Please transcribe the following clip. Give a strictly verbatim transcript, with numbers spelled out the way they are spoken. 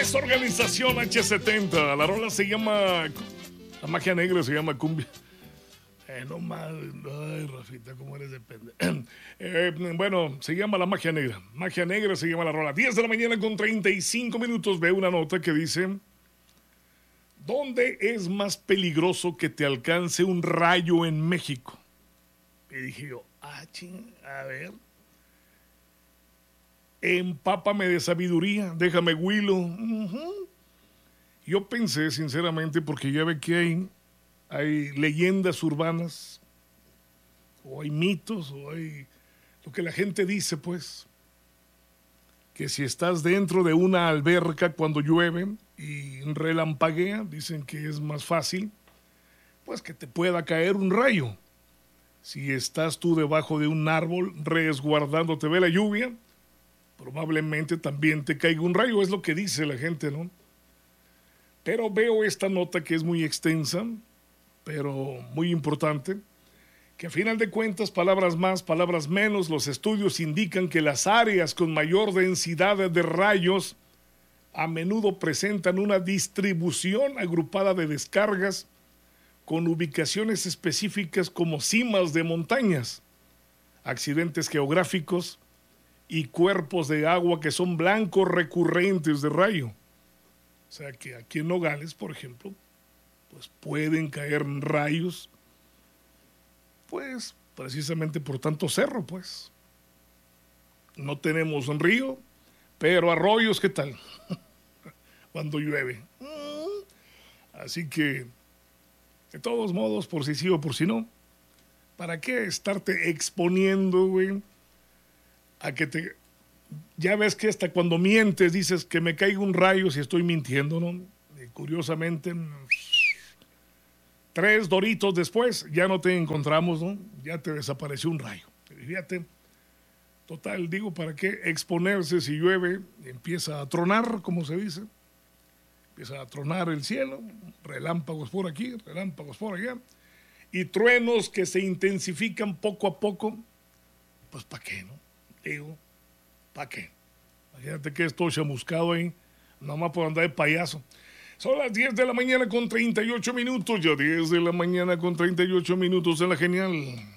es Organización H setenta. La rola se llama... La magia negra se llama cumbia. Eh, no mal. Ay, Rafita, cómo eres de pendejo. Eh, bueno, se llama La Magia Negra. Magia Negra se llama la rola. diez de la mañana con treinta y cinco minutos. Veo una nota que dice: ¿dónde es más peligroso que te alcance un rayo en México? Y dije yo, ah, ching, a ver. Empápame de sabiduría, déjame huilo. Uh-huh. Yo pensé, sinceramente, porque ya ve que hay, hay leyendas urbanas, o hay mitos, o hay lo que la gente dice, pues, que si estás dentro de una alberca cuando llueve y relampaguea, dicen que es más fácil, pues que te pueda caer un rayo. Si estás tú debajo de un árbol resguardándote de la lluvia, probablemente también te caiga un rayo, es lo que dice la gente, ¿no? Pero veo esta nota que es muy extensa, pero muy importante, que a final de cuentas, palabras más, palabras menos, los estudios indican que las áreas con mayor densidad de rayos a menudo presentan una distribución agrupada de descargas con ubicaciones específicas como cimas de montañas, accidentes geográficos y cuerpos de agua que son blancos recurrentes de rayo. O sea que aquí en Nogales, por ejemplo, pues pueden caer rayos, pues precisamente por tanto cerro, pues. No tenemos un río, pero arroyos, ¿qué tal? Cuando llueve. Así que, de todos modos, por si sí o por si no, ¿para qué estarte exponiendo, güey? A que te... Ya ves que hasta cuando mientes dices que me caiga un rayo si estoy mintiendo, ¿no? Y curiosamente, tres doritos después ya no te encontramos, ¿no? Ya te desapareció un rayo. Fíjate, total, digo, ¿para qué exponerse si llueve? Empieza a tronar, como se dice. Empieza a tronar el cielo, relámpagos por aquí, relámpagos por allá, y truenos que se intensifican poco a poco. Pues ¿para qué, no? Digo, ¿para qué? Imagínate que estoy chamuscado ahí, nomás por andar de payaso. Son las diez de la mañana con treinta y ocho minutos, ya diez de la mañana con treinta y ocho minutos en la genial.